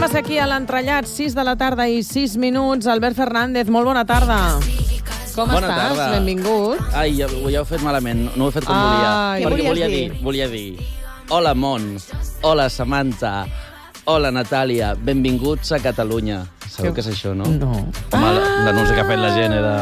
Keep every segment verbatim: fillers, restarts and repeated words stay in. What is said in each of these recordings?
Tornem a ser aquí a l'entrellat, sis de la tarda i sis minuts. Albert Fernández, molt bona tarda. Com Bona estàs? tarda. Benvingut. Ai, ja, ja ho he fet malament, no ho he fet com volia. Ai. Perquè Què volia volies dir? dir? volia dir... Hola, món. Hola, Samantha. Hola, Natàlia. Benvinguts a Catalunya. Sabeu què és això, no? No. Com ah. l'anunci que ha fet la gent era...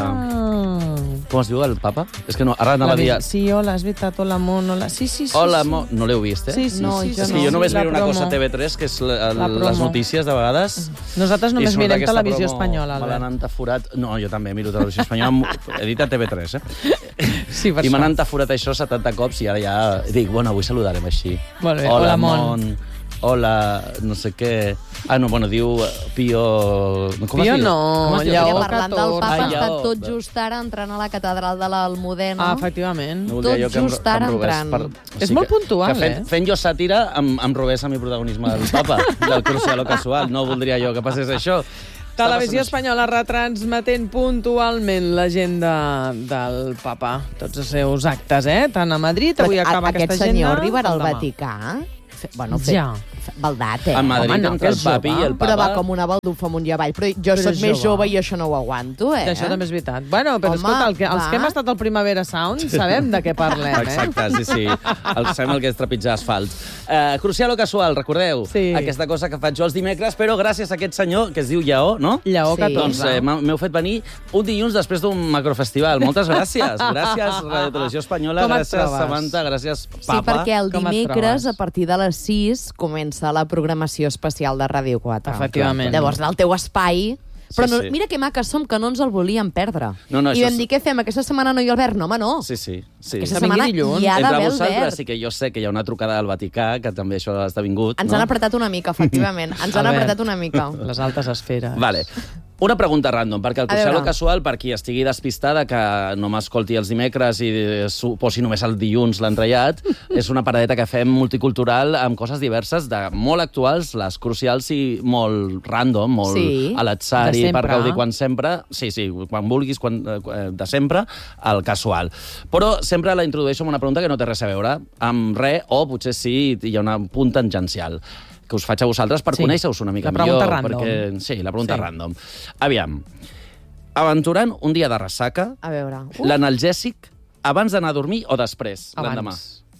Com es diu el papa? És que no, ara anava a dir... Sí, hola, és veritat, hola, món, hola... Sí, sí, sí. Hola, sí. món... No l'heu vist, eh? Sí, sí, No, sí, jo És sí, que jo sí, només la miro una promo. cosa a T V tres, que és la, La les promo. notícies, de vegades. Nosaltres només i surt mirem aquesta televisió promo espanyola, Me Albert. l'han entaforat... No, jo també miro televisió espanyola. He dit a T V tres, eh? Sí, per I m'han això. entaforat això setanta cops i ara ja dic, bueno, avui saludarem així. Molt bé, Hola, hola, món. món. Hola, no sé què... Ah, no, bueno, diu Pio... Com es Pio diu? no, Com es diu? Lleó Perquè parlant del catorze. papa, Ah, està Lleó. tot just ara entrant a la catedral de l'Almudena. Ah, efectivament. No voldria tot jo que em- just que em ara robés entrant. O És sigui molt que- puntual, que fent, eh? Fent jo sàtira em, em robés a mi protagonisme del papa, del Crucial o Casual. No voldria jo que passés això. Televisió Està passant espanyola retransmetent puntualment l'agenda del papa. Tots els seus actes, eh? Tant a Madrid, avui Però acaba a- aquesta Aquest agenda. senyor arribarà al com demà. Vaticà? Fe- Bueno, fe, Ja. fe- baldat, eh? A Madrid, Home, no, entre que el és papi jove. i el papa... Però va com una baldufa amunt i avall. Però jo Però sóc és més jove. jove i això no ho aguanto, eh? Això també és veritat. Bueno, però Home, escolta, el que, els va. que hem estat al Primavera Sound sabem de què parlem, eh? Exacte, sí, sí. El sabem el que és trepitjar asfalt. Uh, crucial o casual, recordeu? Sí. Aquesta cosa que faig jo els dimecres, però gràcies a aquest senyor que es diu Lleó, no? Lleó Sí. catorze. Doncs eh, m'ha- m'heu fet venir un dilluns després d'un macrofestival. Moltes gràcies. Gràcies, Radio Televisió Espanyola. Com et Gràcies, trobes? Samantha. Gràcies, Sí, papa. perquè el Com et dimecres, trobes? a partir de les sis, comença la programació especial de Ràdio quatre. Efectivament. Llavors, del teu espai... Però Sí, no, sí. mira que maques som, que no ens el volíem perdre. No, no, I això vam és- dir, què fem? Aquesta setmana no hi ha Albert? No, home, no. Sí, sí. sí. Aquesta Que vingui setmana dilluns. hi ha Entre d'haver vosaltres Albert. sí que jo sé que hi ha una trucada del Vaticà, que també això ha esdevingut. Ens no? han apretat una mica, efectivament. Ens han Albert. apretat una mica. Les altes esferes. Vale. Una pregunta random, perquè el A crucial o veure. casual, per qui estigui despistada, que no m'escolti els dimecres i suposi només el dilluns l'entrellat, és una paradeta que fem multicultural amb coses diverses, de molt actuals, les crucials i molt random, molt Sí. a l'atzar De i per sempre. gaudir quan sempre. Sí, sí, quan vulguis, quan, eh, de sempre, el casual. Però sempre la introdueixo amb una pregunta que no té res a veure amb res, o potser sí hi ha un punt tangencial que us faig a vosaltres per Sí. sí. conèixer-vos una mica La pregunta millor. random. Perquè, sí, la pregunta Sí. random. Aviam, aventurant un dia de ressaca, A veure... Uh, l'analgèsic abans d'anar a dormir o després, Abans. l'endemà?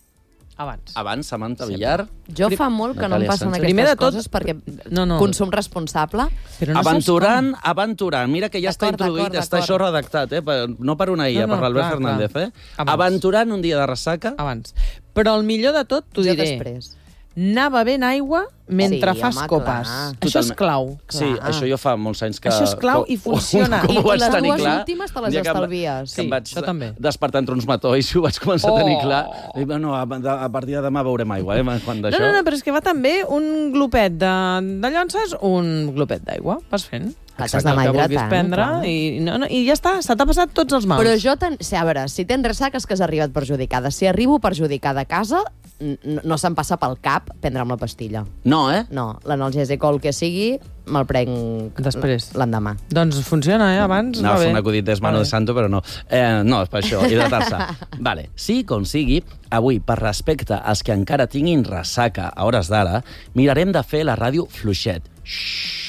Abans. Abans, Samantha Villar. jo fa molt que no em Natàlia passen Sánchez. aquestes Primer de tot- coses perquè No, no. consum responsable. Però no Aventurant, aventurant. Mira que ja està D'acord, introduït, d'acord, està això d'acord. redactat, eh? per- no per una I A, No, no, per l'Albert clar, Fernández. clar. Eh? Abans. Aventurant un dia de ressaca, Abans. Però el millor de tot, t'ho Jo diré, després. anar bevent aigua mentre Sí, fas home, copes. clar. Això és Totalment. clau. Sí, Clar. això jo fa molts anys que... Això és clau i funciona. Com I- ho vaig i les tenir dues clar, últimes te les un dia que em- estalvies. Que em Sí, vaig això també. despertar entre uns matolls i ho vaig començar Oh. a tenir clar. I, bueno, a, a partir de demà veurem aigua, eh? Quan No, d'això... no, no, però és que va també un glopet de, de llonces, un glopet d'aigua. Vas fent. T'has El d'anar que vulguis hidratant, prendre clar. i, no, no, i ja està, se t'ha passat tots els mals. Però jo, ten... sí, a veure, si tens ressaca és que has arribat perjudicada. Si arribo perjudicada a casa, n- no, no se'm passa pel cap prendre'm la pastilla. No, eh? No, l'analgèsic o el que sigui, me'l prenc Després. l'endemà. Doncs funciona, eh? Abans No, va és bé. un acudit d'esmano Va de bé. santo, però no. Eh, no, és per això, hidratar-se. Vale, sí com sigui, avui, per respecte als que encara tinguin ressaca a hores d'ara, mirarem de fer la ràdio fluixet. Xxxt.